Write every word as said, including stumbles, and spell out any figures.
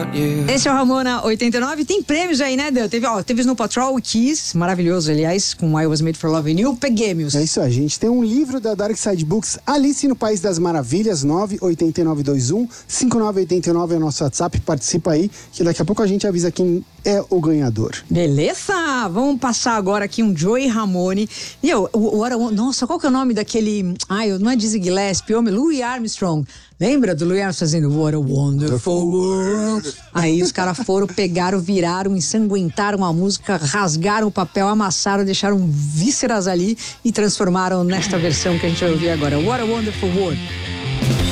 without you. Esse é o Ramona oitenta e nove. Tem prêmios aí, né, Dan? Teve, ó, teve Snow Patrol, Kiss, maravilhoso, aliás, com I Was Made for Loving You. Peguemos. É isso aí, gente. Tem um livro da Dark Side Books, Alice no País das Maravilhas, nove oito nove dois um cinco nove oito nove é o nosso WhatsApp. Participa aí, que daqui a pouco a gente avisa quem é o ganhador. Beleza? Vamos passar agora aqui um Joey Ramone. E o, o, o, nossa, qual que é o nome daquele... Ai, não é Dizzy Gillespie, homem, Louis Armstrong. Lembra do Louis Armstrong fazendo What a Wonderful World? Aí os caras foram, pegaram, viraram, ensanguentaram a música, rasgaram o papel, amassaram, deixaram vísceras ali e transformaram nesta versão que a gente vai ouvir agora. What a Wonderful World.